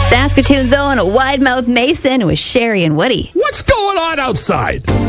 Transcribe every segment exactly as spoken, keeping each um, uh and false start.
Saskatoon's own Wide Mouth Mason with Sherry and Woody. What's going on outside? You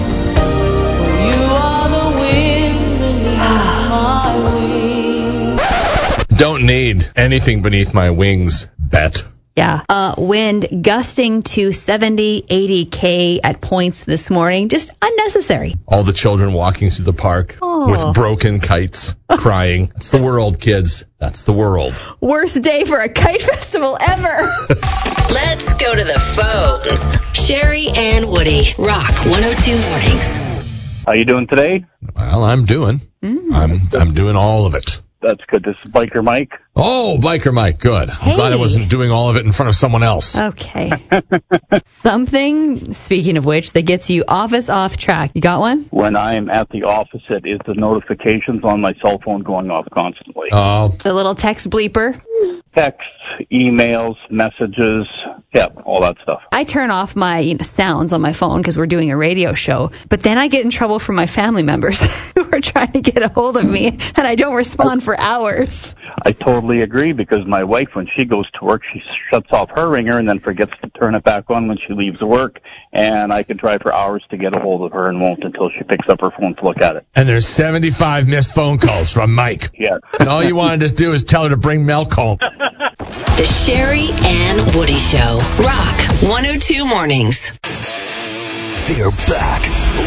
are the wind beneath my wings. Don't need anything beneath my wings, bet. Yeah. Uh, wind gusting to seventy, eighty K at points this morning. Just unnecessary. All the children walking through the park Oh. with broken kites, crying. That's the world, kids. That's the world. Worst day for a kite festival ever. Let's go to the phones. Sherry and Woody, Rock one oh two Mornings. How you doing today? Well, I'm doing. Mm. I'm I'm doing all of it. That's good. This is Biker Mike. Oh, Biker Mike, good. Hey. I'm glad I wasn't doing all of it in front of someone else. Okay. Something, speaking of which, that gets you office off track. You got one? When I'm at the office, it is the notifications on my cell phone going off constantly. Oh, The little text bleeper. Texts, emails, messages, yep, all that stuff. I turn off my you know, sounds on my phone because we're doing a radio show, but then I get in trouble from my family members who are trying to get a hold of me, and I don't respond for hours. I totally agree, because my wife, when she goes to work, she shuts off her ringer and then forgets to turn it back on when she leaves work, and I can try for hours to get a hold of her and won't until she picks up her phone to look at it. and there's seventy-five missed phone calls from Mike. Yes. And all you wanted to do is tell her to bring milk home. The Sherry and Woody Show. Rock one oh two Mornings. They're back.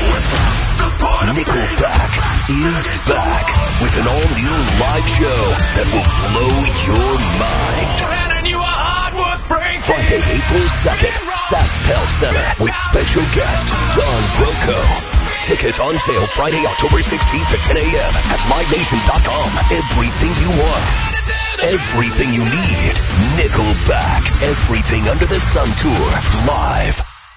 Nickelback is back with an all-new live show that will blow your mind. Friday, April second, SaskTel Center with special guest Don Broco. Tickets on sale Friday, October sixteenth at ten a.m. at live nation dot com. Everything you want. Everything you need. Nickelback. Everything Under the Sun Tour. Live.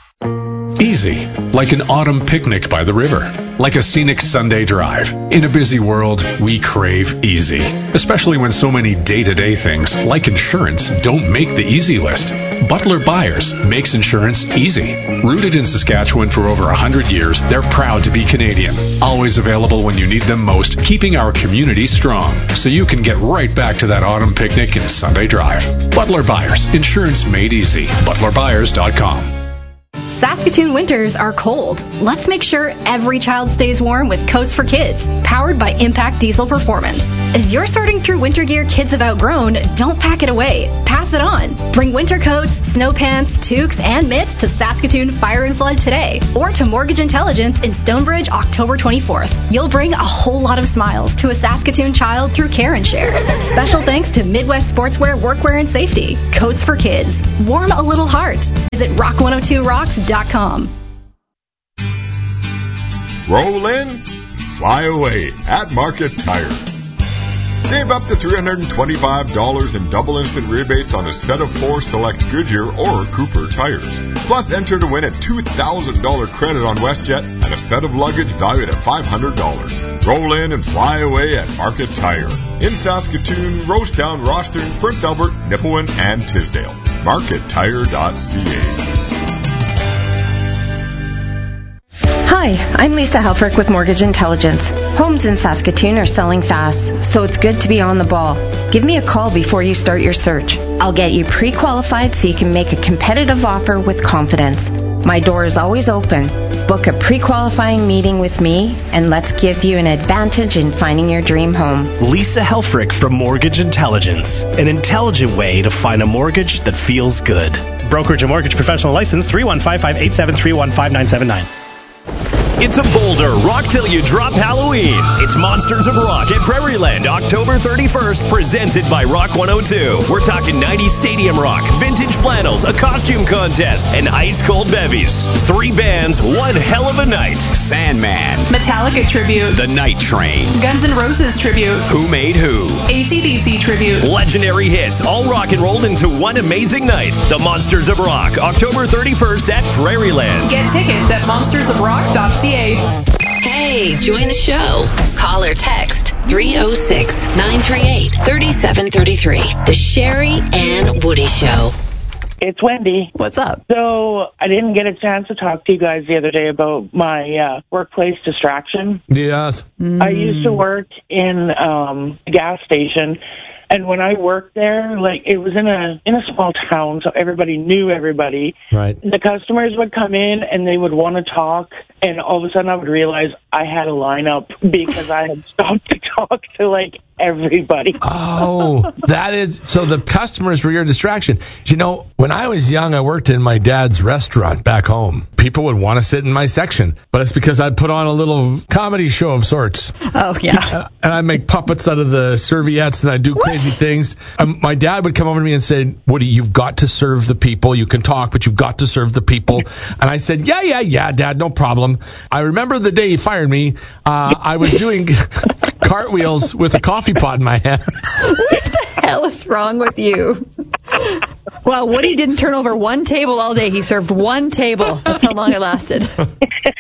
Easy, like an autumn picnic by the river, like a scenic Sunday drive. In a busy world, we crave easy, especially when so many day-to-day things, like insurance, don't make the easy list. Butler Buyers makes insurance easy. Rooted in Saskatchewan for over one hundred years, they're proud to be Canadian. Always available when you need them most, keeping our community strong, so you can get right back to that autumn picnic and Sunday drive. Butler Buyers, insurance made easy. butler buyers dot com. Saskatoon winters are cold. Let's make sure every child stays warm with Coats for Kids, powered by Impact Diesel Performance. As you're sorting through winter gear kids have outgrown, don't pack it away. Pass it on. Bring winter coats, snow pants, toques, and mitts to Saskatoon Fire and Flood today, or to Mortgage Intelligence in Stonebridge October twenty-fourth. You'll bring a whole lot of smiles to a Saskatoon child through Care and Share. Special thanks to Midwest Sportswear, Workwear, and Safety. Coats for Kids. Warm a little heart. Visit rock one oh two rocks dot com. Roll in, fly away at Market Tire. Save up to three hundred twenty-five dollars in double instant rebates on a set of four select Goodyear or Cooper tires. Plus, enter to win a two thousand dollars credit on WestJet and a set of luggage valued at five hundred dollars. Roll in and fly away at Market Tire. In Saskatoon, Rosetown, Rosthern, Prince Albert, Nipawin, and Tisdale. market tire dot c a. Hi, I'm Lisa Helfrich with Mortgage Intelligence. Homes in Saskatoon are selling fast, so it's good to be on the ball. Give me a call before you start your search. I'll get you pre-qualified so you can make a competitive offer with confidence. My door is always open. Book a pre-qualifying meeting with me, and let's give you an advantage in finding your dream home. Lisa Helfrich from Mortgage Intelligence, an intelligent way to find a mortgage that feels good. Brokerage and Mortgage Professional License three one five five eight seven three one five nine seven nine. It's a Boulder Rock Till You Drop Halloween. It's Monsters of Rock at Prairieland, October thirty-first, presented by Rock one oh two. We're talking nineties stadium rock, vintage flannels, a costume contest, and ice cold bevies. Three bands, one hell of a night. Sandman, Metallica tribute, The Night Train, Guns N' Roses tribute, Who Made Who, A C D C tribute. Legendary hits, all rock and rolled into one amazing night. The Monsters of Rock, October thirty-first at Prairieland. Get tickets at monsters of rock dot c a. Hey, join the show. Call or text three oh six, nine three eight, three seven three three. The Sherry and Woody Show. It's Wendy. What's up? So I didn't get a chance to talk to you guys the other day about my uh, workplace distraction. Yes. Mm. I used to work in um, a gas station And when I worked there, like, it was in a in a small town, so everybody knew everybody. Right. The customers would come in and they would want to talk, and all of a sudden I would realize I had a lineup because I had stopped to talk to, like, everybody. Oh, that is, so the customers were your distraction. You know, when I was young, I worked in my dad's restaurant back home. People would want to sit in my section, but it's because I'd put on a little comedy show of sorts. Oh, yeah. And I make puppets out of the serviettes, and I do crazy what? things. Um, my dad would come over to me and say, Woody, you've got to serve the people. You can talk, but you've got to serve the people. And I said, yeah, yeah, yeah, Dad, no problem. I remember the day he fired me. Uh, I was doing cartwheels with a coffee pot in my hand. What the hell is wrong with you? Well, Woody didn't turn over one table all day. He served one table. That's how long it lasted.